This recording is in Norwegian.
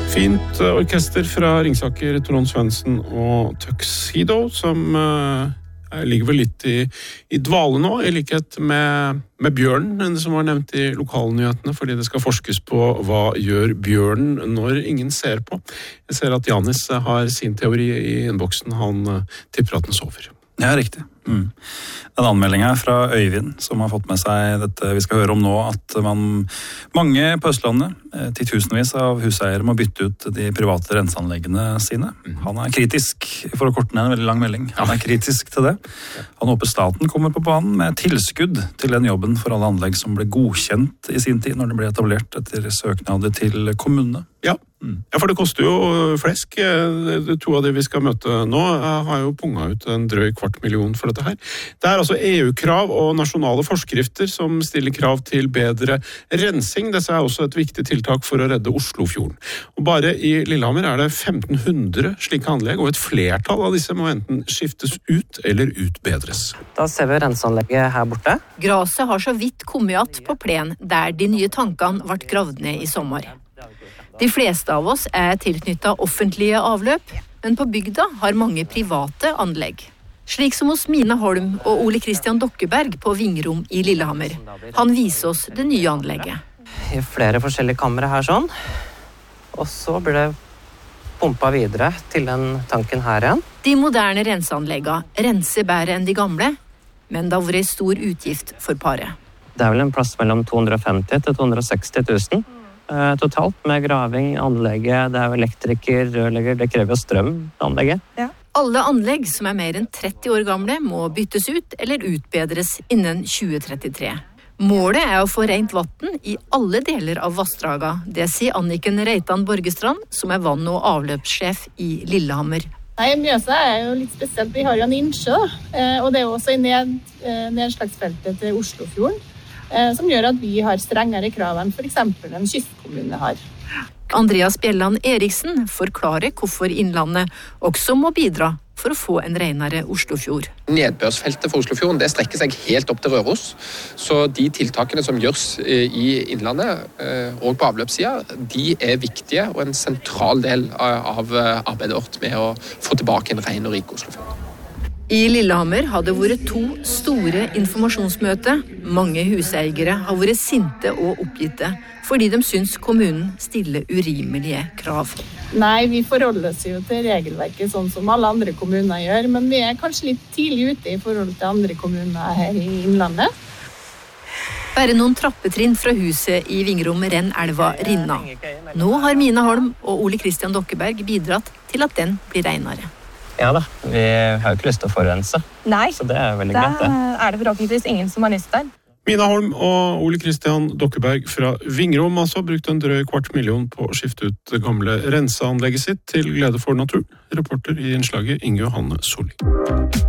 Fint orkester fra Ringsaker, Trond Svendsen og Tuxedo, som ligger vel litt i dvale nå, i likhet med bjørnen, som var nevnt i lokalnyhetene, fordi det skal forskes på hva gjør bjørnen når ingen ser på. Jeg ser at Janis har sin teori i innboksen, han tipper at den sover. Ja, riktig. En anmelding her fra Øyvind, som har fått med seg dette vi skal høre om nå, at mange på Østlandet, titusenvis av huseiere, må bytte ut de private renseanleggene sine. Han er kritisk, for å korte ned en veldig lang melding, han er kritisk til det. Han håper staten kommer på banen med tilskudd til den jobben for alle anlegg som ble godkjent i sin tid, når det ble etablert etter søknader til kommunene. Ja, for det koster jo flesk. To av de vi skal møte nå har jo punget ut en drøy 250 000 for dette her. Det er altså EU-krav og nasjonale forskrifter som stiller krav til bedre rensing. Dette er også et viktig tiltak for å redde Oslofjorden. Og bare i Lillehammer er det 1500 slike anlegg, og et flertall av disse må enten skiftes ut eller utbedres. Da ser vi renseanlegget her borte. Graset har så vidt kommet att på plen der de nye tankene ble gravd ned i sommer. De fleste av oss er tilknyttet offentlige avløp, men på bygda har mange private anlegg. Slik som hos Mina Holm og Ole Kristian Dokkeberg på Vingrom i Lillehammer. Han viser oss det nye anlegget. I flere forskjellige kamre her sånn. Og så blir det pumpet videre til den tanken her igjen. De moderne renseanleggene renser bedre enn de gamle, men det har vært stor utgift for paret. Det er vel en plass mellom 250 til 260 000. Totalt med graving, anlegget, det er jo elektriker, rørlegger, det krever jo strøm, anlegget. Ja. Alle anlegg som er mer enn 30 år gamle må byttes ut eller utbedres innen 2033. Målet er å få rent vatten i alle deler av vassdraga. Det sier Anniken Reitan Borgestrand, som er vann- og avløpssjef i Lillehammer. Nei, Mjøsa er jo litt spesielt. Vi har jo en innsjø, og det er jo også i nedslagsfeltet til Oslofjorden, som gjør at vi har strengere krav enn for eksempel en kystkommune har. Andreas Bjelland Eriksen forklarer hvorfor Innlandet også må bidra for å få en renere Oslofjord. Nedbørsfeltet for Oslofjorden det strekker seg helt opp til Røros, så de tiltakene som gjøres i Innlandet og på avløpssiden, de er viktige og en sentral del av arbeidet vårt med å få tilbake en ren og rik Oslofjord. I Lillehammer har det vært 2 store informasjonsmøter. Mange huseiere har vært sinte og oppgitte, fordi de syns kommunen stiller urimelige krav. Nei, vi forholder oss jo til regelverket sånn som alle andre kommuner gjør, men vi er kanskje litt tidlig ute i forhold til andre kommuner her i Innlandet. Bare noen trappetrinn fra huset i Vingrom renner elva Rinna. Nå har Mina Holm og Ole Kristian Dokkeberg bidratt til at den blir renere. Ja da, vi har jo ikke lyst til å forurense. Nei, så det er veldig greit det. Er det forhåpentligvis ingen som har lyst der. Mina Holm og Ole Kristian Dokkeberg fra Vingrom altså brukte en drøy 250 000 på å skifte ut det gamle renseanlegget sitt til glede for naturen. Reporter i innslaget Inge Johanne Solli.